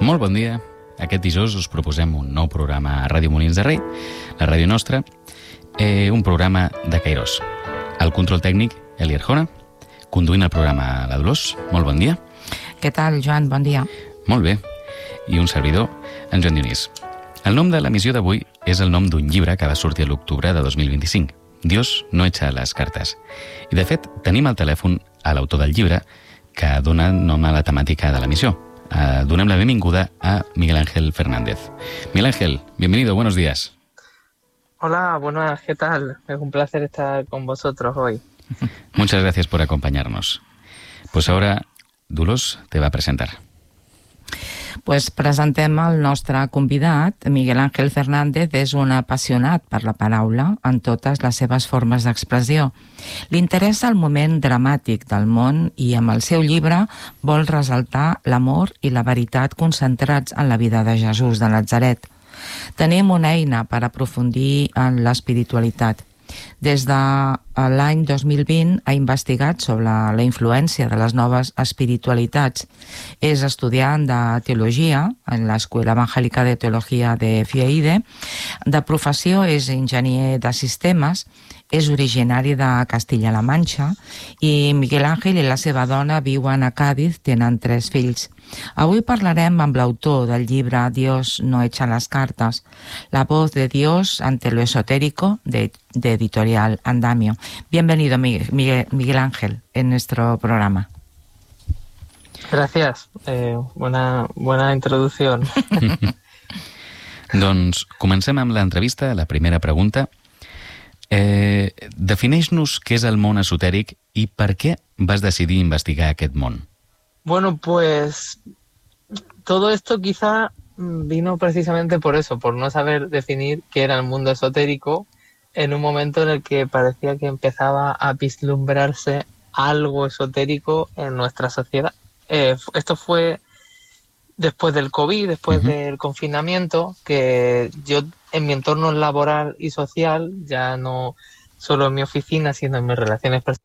Molt bon dia. Aquest dijous us proposem un nou programa a Ràdio Molins de Rei, la ràdio nostra, un programa de Kairos. El control tècnic, Eli Arjona, conduint el programa la Dolors. Molt bon dia. Què tal, Joan? Bon dia. Molt bé. I un servidor, en Joan Dionís. El nom de l'emissió d'avui és el nom d'un llibre que va sortir a l'octubre de 2025. Dios no echa las cartas. I, de fet, tenim al telèfon a l'autor del llibre que dona nom a la temàtica de l'emissió. Donem la benvinguda a Miguel Ángel Fernández. Miguel Ángel, bienvenido, buenos días. Hola, buenas, ¿qué tal? Es un placer estar con vosotros hoy. Muchas gracias por acompañarnos. Pues ahora Dolors te va a presentar. Pues presentem el nostre convidat. Miguel Ángel Fernández és un apassionat per la paraula en totes les seves formes d'expressió. Li interessa el moment dramàtic del món i amb el seu llibre vol ressaltar l'amor i la veritat concentrats en la vida de Jesús de Natzaret. Tenim una eina per aprofundir en l'espiritualitat. Des de l'any 2020 ha investigat sobre la influència de les noves espiritualitats. És estudiant de teologia en l'Escola Evangèlica de Teologia de FIEIDE. De professió és enginyer de sistemes, és originari de Castilla-La Manxa i Miguel Ángel i la seva dona viuen a Cádiz, tenen 3 fills. Avui parlarem amb l'autor del llibre Dios no echa las cartas, la voz de Dios ante lo esotérico de Editorial Andamio. Bienvenido, Miguel Ángel, en nuestro programa. Gracias, buena introducción. Doncs comencem amb l'entrevista. La primera pregunta. Defineix-nos què és el món esotèric i per què vas decidir investigar aquest món. Bueno, pues todo esto quizá vino precisamente por eso, por no saber definir qué era el mundo esotérico en un momento en el que parecía que empezaba a vislumbrarse algo esotérico en nuestra sociedad. Esto fue después del COVID, después del confinamiento, que yo en mi entorno laboral y social, ya no solo en mi oficina, sino en mis relaciones personales,